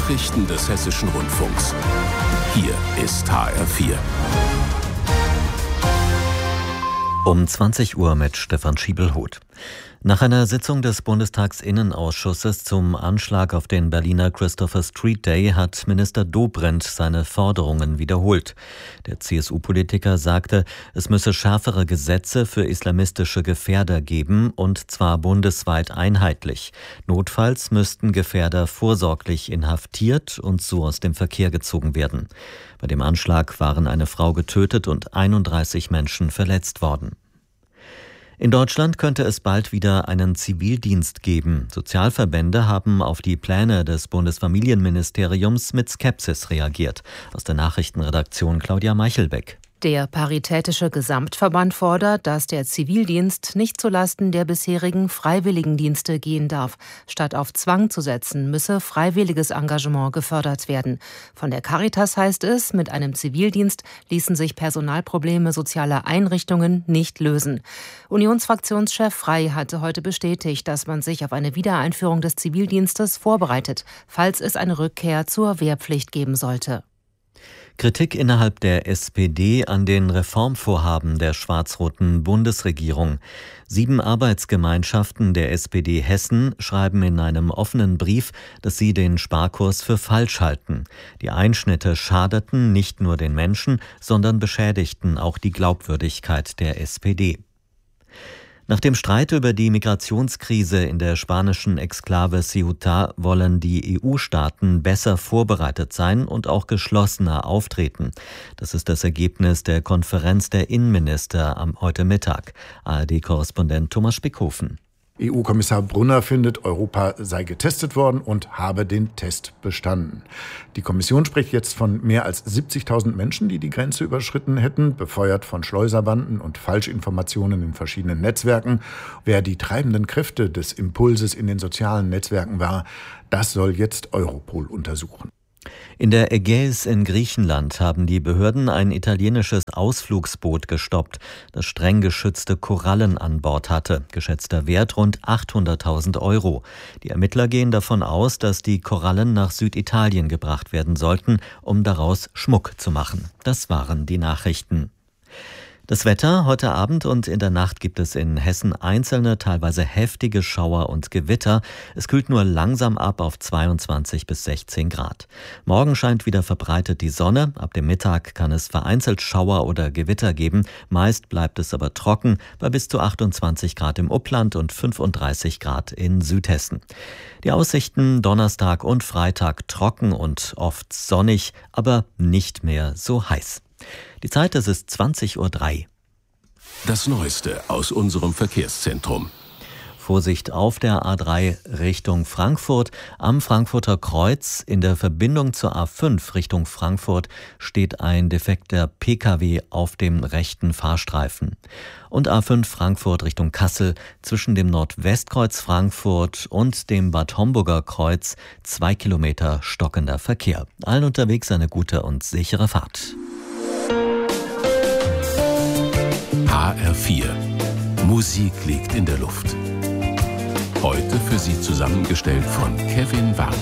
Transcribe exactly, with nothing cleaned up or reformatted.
Nachrichten des Hessischen Rundfunks. Hier ist H R vier. Um zwanzig Uhr mit Stefan Schiebelhuth. Nach einer Sitzung des Bundestagsinnenausschusses zum Anschlag auf den Berliner Christopher Street Day hat Minister Dobrindt seine Forderungen wiederholt. Der C S U-Politiker sagte, es müsse schärfere Gesetze für islamistische Gefährder geben, und zwar bundesweit einheitlich. Notfalls müssten Gefährder vorsorglich inhaftiert und so aus dem Verkehr gezogen werden. Bei dem Anschlag waren eine Frau getötet und einunddreißig Menschen verletzt worden. In Deutschland könnte es bald wieder einen Zivildienst geben. Sozialverbände haben auf die Pläne des Bundesfamilienministeriums mit Skepsis reagiert. Aus der Nachrichtenredaktion Claudia Meichelbeck. Der Paritätische Gesamtverband fordert, dass der Zivildienst nicht zulasten der bisherigen Freiwilligendienste gehen darf. Statt auf Zwang zu setzen, müsse freiwilliges Engagement gefördert werden. Von der Caritas heißt es, mit einem Zivildienst ließen sich Personalprobleme sozialer Einrichtungen nicht lösen. Unionsfraktionschef Frey hatte heute bestätigt, dass man sich auf eine Wiedereinführung des Zivildienstes vorbereitet, falls es eine Rückkehr zur Wehrpflicht geben sollte. Kritik innerhalb der S P D an den Reformvorhaben der schwarz-roten Bundesregierung. Sieben Arbeitsgemeinschaften der S P D Hessen schreiben in einem offenen Brief, dass sie den Sparkurs für falsch halten. Die Einschnitte schadeten nicht nur den Menschen, sondern beschädigten auch die Glaubwürdigkeit der S P D. Nach dem Streit über die Migrationskrise in der spanischen Exklave Ceuta wollen die E U-Staaten besser vorbereitet sein und auch geschlossener auftreten. Das ist das Ergebnis der Konferenz der Innenminister am heute Mittag. A R D-Korrespondent Thomas Spickhofen. E U-Kommissar Brunner findet, Europa sei getestet worden und habe den Test bestanden. Die Kommission spricht jetzt von mehr als siebzigtausend Menschen, die die Grenze überschritten hätten, befeuert von Schleuserbanden und Falschinformationen in verschiedenen Netzwerken. Wer die treibenden Kräfte des Impulses in den sozialen Netzwerken war, das soll jetzt Europol untersuchen. In der Ägäis in Griechenland haben die Behörden ein italienisches Ausflugsboot gestoppt, das streng geschützte Korallen an Bord hatte. Geschätzter Wert rund achthunderttausend Euro. Die Ermittler gehen davon aus, dass die Korallen nach Süditalien gebracht werden sollten, um daraus Schmuck zu machen. Das waren die Nachrichten. Das Wetter: Heute Abend und in der Nacht gibt es in Hessen einzelne, teilweise heftige Schauer und Gewitter. Es kühlt nur langsam ab auf zweiundzwanzig bis sechzehn Grad. Morgen scheint wieder verbreitet die Sonne. Ab dem Mittag kann es vereinzelt Schauer oder Gewitter geben. Meist bleibt es aber trocken bei bis zu achtundzwanzig Grad im Upland und fünfunddreißig Grad in Südhessen. Die Aussichten: Donnerstag und Freitag trocken und oft sonnig, aber nicht mehr so heiß. Die Zeit, es ist zwanzig Uhr drei. Das Neueste aus unserem Verkehrszentrum. Vorsicht auf der A drei Richtung Frankfurt. Am Frankfurter Kreuz in der Verbindung zur A fünf Richtung Frankfurt steht ein defekter P K W auf dem rechten Fahrstreifen. Und A fünf Frankfurt Richtung Kassel zwischen dem Nordwestkreuz Frankfurt und dem Bad Homburger Kreuz zwei Kilometer stockender Verkehr. Allen unterwegs eine gute und sichere Fahrt. H R vier. Musik liegt in der Luft. Heute für Sie zusammengestellt von Kevin Wagner.